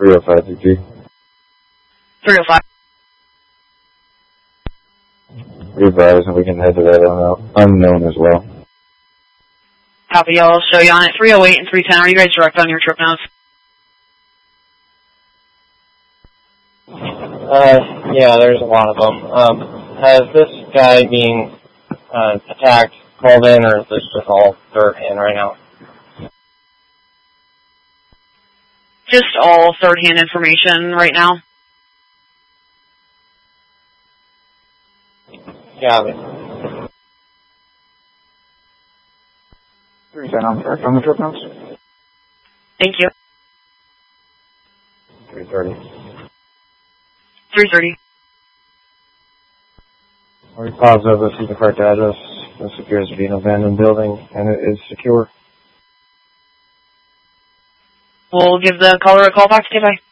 305 DP. 305. Be advised, and we can head to that unknown as well. Copy, I'll show you on it. 308 and 310. Are you guys direct on your trip notes? Yeah, there's a lot of them. Has this guy being attacked called in, or is this just all third hand right now? Just all third-hand information right now. Got it. 310 on direct on the trip notes. Thank you. 330. 330. We're positive this is the correct address. This appears to be an abandoned building, and it is secure. We'll give the caller a call back. Okay, bye.